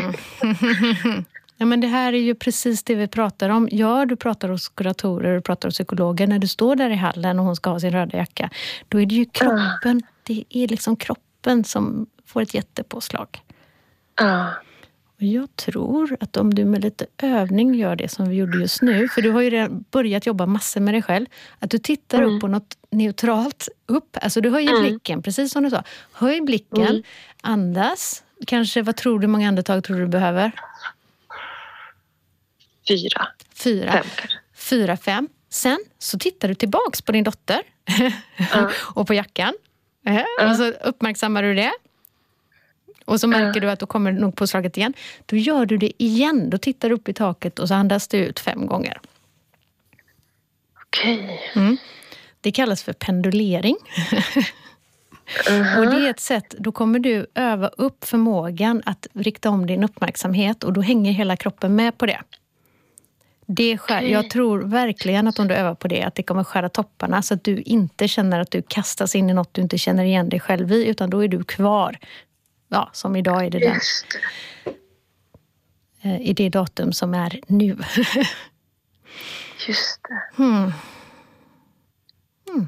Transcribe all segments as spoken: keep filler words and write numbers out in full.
Mm. Ja, men det här är ju precis det vi pratar om. Ja, du pratar hos kuratorer, du pratar hos psykologer. När du står där i hallen och hon ska ha sin röda jacka, då är det ju kroppen, uh. det är liksom kroppen som får ett jättepåslag. Uh. Och jag tror att om du med lite övning gör det som vi gjorde just nu, för du har ju redan börjat jobba massor med dig själv, att du tittar mm. upp på något neutralt upp, alltså du höjer mm. blicken, precis som du sa. Höj blicken, mm. andas. Kanske, vad tror du, många andetag tror du behöver? Fyra. Fyra. Fem. Fyra, fem. Sen så tittar du tillbaks på din dotter uh. och på jackan. Uh. Och så uppmärksammar du det. Och så märker uh. du att då kommer nog påslaget igen. Då gör du det igen. Då tittar du upp i taket och så andas du ut fem gånger. Okej. Okay. Mm. Det kallas för pendulering. Uh-huh. Och det är ett sätt, då kommer du öva upp förmågan att rikta om din uppmärksamhet och då hänger hela kroppen med på det. Det skär, okay. Jag tror verkligen att om du övar på det, att det kommer skära topparna så att du inte känner att du kastas in i något du inte känner igen dig själv i, utan då är du kvar. Ja, som idag är det den. Det. I det datum som är nu. Just det. Hmm. Hmm.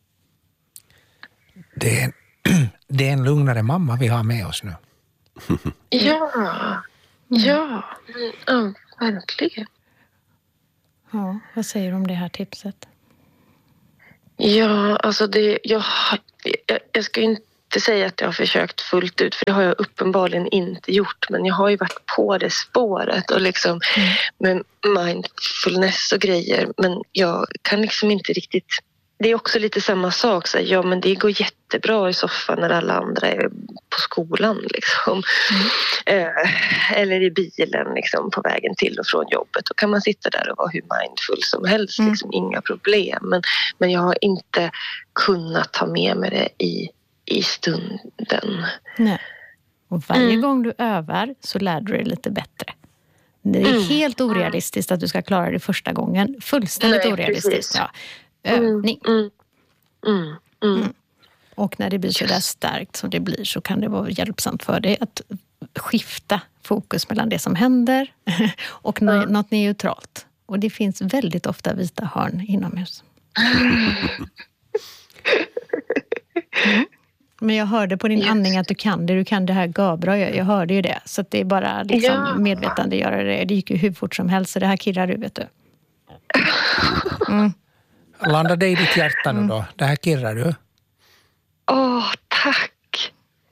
Det är, det är en lugnare mamma vi har med oss nu. Ja, ja, ja, verkligen. Ja, vad säger du om det här tipset? Ja, alltså det, jag, jag, jag ska inte säga att jag har försökt fullt ut, för det har jag uppenbarligen inte gjort, men jag har ju varit på det spåret och liksom mm. med mindfulness och grejer, men jag kan liksom inte riktigt. Det är också lite samma sak. Så ja, men det går jättebra i soffan när alla andra är på skolan. Liksom. Mm. Eh, eller i bilen liksom, på vägen till och från jobbet. Då kan man sitta där och vara hur mindful som helst. Mm. Liksom, inga problem. Men, men jag har inte kunnat ta med mig det i, i stunden. Nej. Och varje mm. gång du övar så lär du dig lite bättre. Det är mm. helt orealistiskt att du ska klara det första gången. Fullständigt Nej, orealistiskt. Ja. Övning. Mm, mm, mm, mm. Mm. Och när det blir så där starkt som det blir, så kan det vara hjälpsamt för dig att skifta fokus mellan det som händer och mm. något neutralt. Och det finns väldigt ofta vita hörn inomhus. Mm. Men jag hörde på din yes. andning att du kan det. Du kan det här gabra. Jag, jag hörde ju det. Så att det är bara liksom ja. medvetande göra det. Det gick ju hur fort som helst. Så det här kirrar du, vet du. Mm. Landa dig i ditt hjärta nu då. Det här kirrar du. Åh, oh, tack.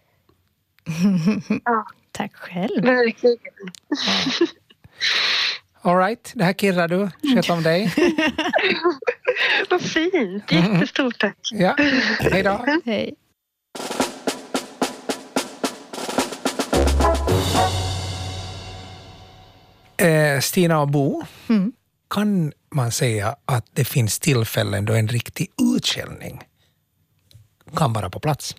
Ja. Tack själv. Verkligen. Ja. All right, det här kirrar du. Sköt om dig. Vad fint. Jättestort tack. Ja, hej då. Hej. Eh, Stina och Bo. Mm. Kan man säga att det finns tillfällen då en riktig utskällning kan vara på plats?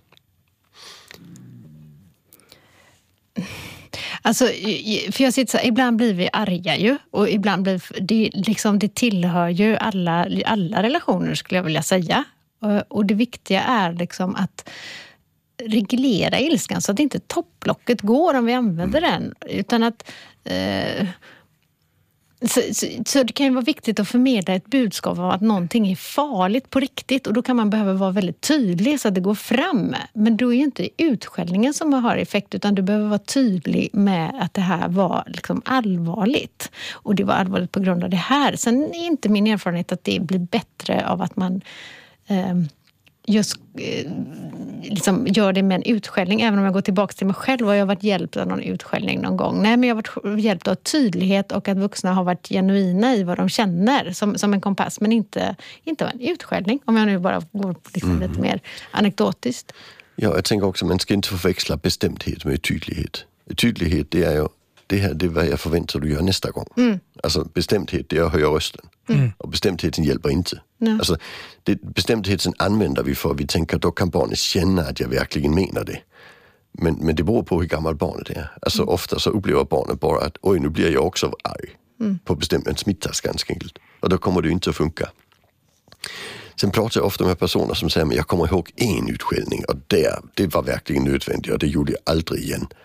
Alltså, för jag sitter så här, ibland blir vi arga ju, och ibland blir det liksom, det tillhör ju alla, alla relationer, skulle jag vilja säga. Och det viktiga är liksom att reglera ilskan så att inte topplocket går om vi använder den, utan att eh, Så, så, så det kan ju vara viktigt att förmedla ett budskap om att någonting är farligt på riktigt, och då kan man behöva vara väldigt tydlig så att det går fram. Men då är ju inte utskällningen som har effekt, utan du behöver vara tydlig med att det här var liksom allvarligt. Och det var allvarligt på grund av det här. Sen är inte min erfarenhet att det blir bättre av att man eh, just eh, liksom gör det med en utskällning. Även om jag går tillbaka till mig själv, och jag har varit hjälpt av någon utskällning någon gång. Nej, men jag har varit hjälpt av tydlighet och att vuxna har varit genuina i vad de känner som, som en kompass, men inte, inte en utskällning. Om jag nu bara går liksom mm. lite mer anekdotiskt. Ja, jag tänker också att man ska inte förväxla bestämdhet med tydlighet. Tydlighet, det är ju det här, det är vad jag förväntar du gör nästa gång. Mm. Alltså bestämdhet, det är att höja rösten. Mm. Och bestämdheten hjälper inte. Ja. Alltså, det, bestämdheten använder vi för att vi tänker att då kan barnet känna att jag verkligen menar det. Men, men det beror på hur gammal barnet är. Alltså mm. ofta så upplever barnet bara att oj, nu blir jag också arg. Mm. På bestämdhet smittas ganska enkelt. Och då kommer det inte att funka. Sen pratar jag ofta med personer som säger, men jag kommer ihåg en utskällning och det, det var verkligen nödvändigt och det gjorde jag aldrig igen.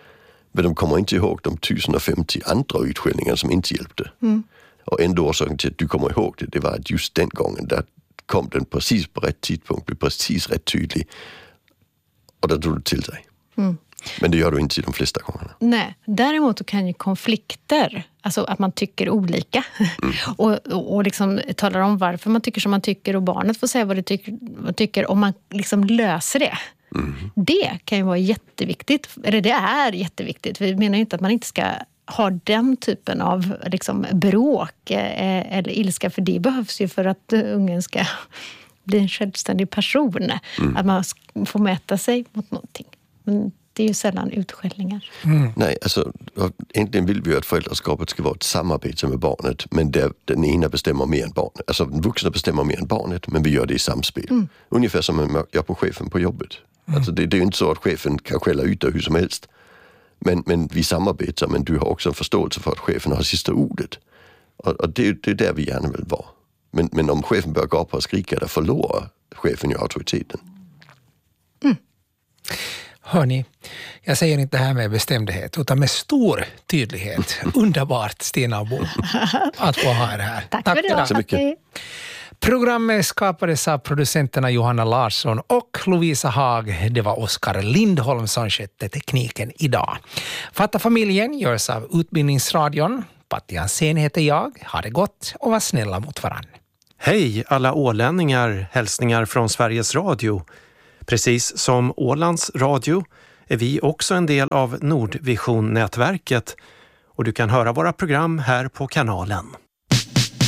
Men de kommer inte ihåg de tusen femtio andra utskällningar som inte hjälpte. Mm. Och ändå orsaken till att du kommer ihåg det, det var att just den gången där kom den precis på rätt tidpunkt, blev precis rätt tydlig. Och då tog du till dig. Mm. Men det gör du inte i de flesta gångerna. Nej, däremot kan ju konflikter, alltså att man tycker olika mm. och, och, och liksom talar om varför man tycker som man tycker och barnet får säga vad det tycker, vad tycker och man liksom löser det. Mm. Det kan ju vara jätteviktigt, eller det är jätteviktigt. Vi menar ju inte att man inte ska ha den typen av liksom bråk eh, eller ilska, för det behövs ju för att ungen ska bli en självständig person. Mm. Att man får mäta sig mot någonting. Men det är ju sällan utskällningar. Mm. Nej, alltså egentligen vill vi ju att föräldraskapet ska vara ett samarbete med barnet, men där den ena bestämmer mer än barnet. Alltså den vuxna bestämmer mer än barnet, men vi gör det i samspel. Mm. Ungefär som man gör på chefen på jobbet. Mm. Alltså det, det är ju inte så att chefen kan skälla ut dig hur som helst. Men, men vi samarbetar, men du har också en förståelse för att chefen har sista ordet. Och, och det, det är där vi gärna vill vara. Men, men om chefen börjar gå upp och skrika, där förlorar chefen ju auktoriteten. Mm. Hörni, jag säger inte det här med bestämdhet utan med stor tydlighet. Underbart, Stina och Bo, att få ha er här. Tack, Tack för det. Tack så mycket. Programmet skapades av producenterna Johanna Larsson och Lovisa Haag. Det var Oskar Lindholm som skötte tekniken idag. Fatta familjen görs av Utbildningsradion. Patti Hansén heter jag. Ha det gott och var snälla mot varann. Hej alla ålänningar, hälsningar från Sveriges Radio. Precis som Ålands Radio är vi också en del av Nordvision-nätverket och du kan höra våra program här på kanalen.